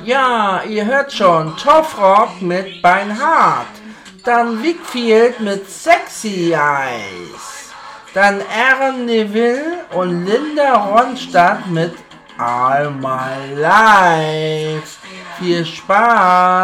Ja, ihr hört schon, Toffrock mit Beinhard. Dann Wickfield mit Sexy Eyes. Dann Aaron Neville und Linda Ronstadt mit All My Life. Viel Spaß!